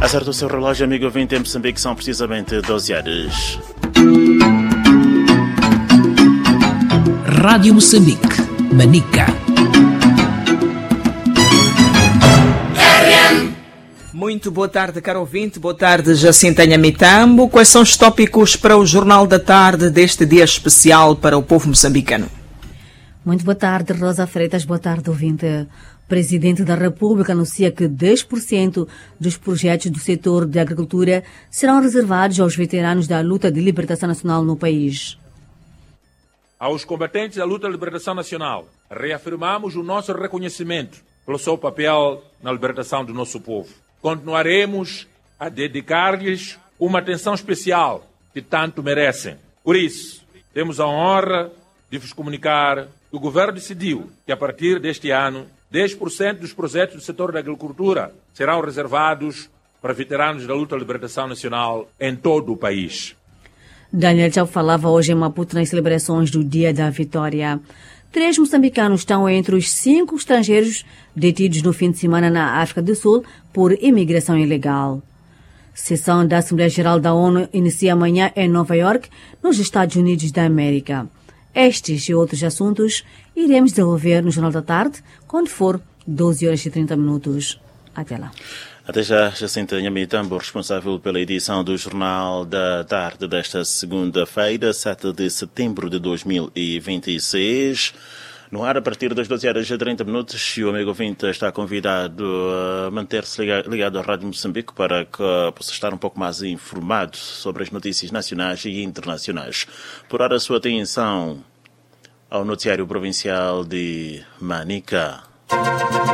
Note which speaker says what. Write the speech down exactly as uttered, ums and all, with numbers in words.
Speaker 1: Acerta o seu relógio, amigo ouvinte, em Moçambique são precisamente doze horas.
Speaker 2: Rádio Moçambique, Manica.
Speaker 3: Muito boa tarde, caro ouvinte. Boa tarde, Jacinta Nhamitambo. Quais são os tópicos para o Jornal da Tarde deste dia especial para o povo moçambicano?
Speaker 4: Muito boa tarde, Rosa Freitas. Boa tarde, ouvinte. O Presidente da República anuncia que dez por cento dos projetos do setor de agricultura serão reservados aos veteranos da luta de libertação nacional no país.
Speaker 5: Aos combatentes da luta de libertação nacional, reafirmamos o nosso reconhecimento pelo seu papel na libertação do nosso povo. Continuaremos a dedicar-lhes uma atenção especial que tanto merecem. Por isso, temos a honra de vos comunicar que o Governo decidiu que, a partir deste ano, dez por cento dos projetos do setor da agricultura serão reservados para veteranos da luta de libertação nacional em todo o país.
Speaker 4: Daniel Chao falava hoje em Maputo nas celebrações do Dia da Vitória. Três moçambicanos estão entre os cinco estrangeiros detidos no fim de semana na África do Sul por imigração ilegal. Sessão da Assembleia Geral da ONU inicia amanhã em Nova York, nos Estados Unidos da América. Estes e outros assuntos iremos desenvolver no Jornal da Tarde, quando for doze horas e trinta minutos. Até lá.
Speaker 1: Até já, Jacinta Nhamitambo, responsável pela edição do Jornal da Tarde desta segunda-feira, sete de setembro de dois mil e vinte e seis. No ar, a partir das doze horas e trinta minutos, e o amigo ouvinte está convidado a manter-se ligado à Rádio Moçambique para que possa estar um pouco mais informado sobre as notícias nacionais e internacionais. Por hora, a sua atenção ao noticiário provincial de Manica.